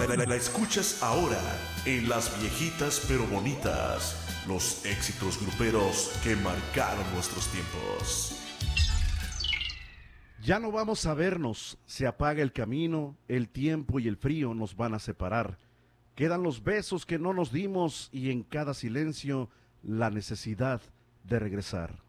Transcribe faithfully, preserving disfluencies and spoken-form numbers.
la, la- la escuchas ahora en Las Viejitas pero Bonitas, los éxitos gruperos que marcaron nuestros tiempos. Ya no vamos a vernos, se apaga el camino, el tiempo y el frío nos van a separar. Quedan los besos que no nos dimos y en cada silencio la necesidad de regresar.